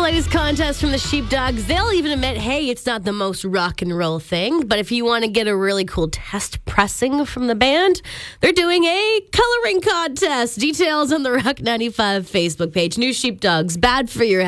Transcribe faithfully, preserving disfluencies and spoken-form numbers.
latest contest from the Sheepdogs. They'll even admit, hey, it's not the most rock and roll thing, but if you want to get a really cool test pressing from the band, they're doing a coloring contest. Details on the Rock ninety-five Facebook page. New Sheepdogs, bad for your